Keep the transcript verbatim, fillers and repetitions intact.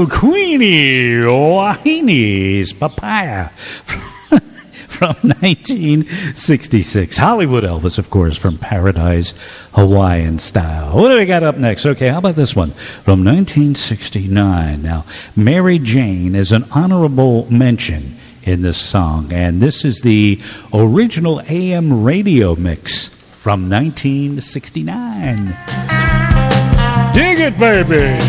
little Queenie Wahine's Papaya from nineteen sixty-six. Hollywood Elvis, of course, from Paradise Hawaiian Style. What do we got up next? Okay, how about this one from nineteen sixty-nine? Now, Mary Jane is an honorable mention in this song, and this is the original A M radio mix from nineteen sixty-nine. Dig it, baby!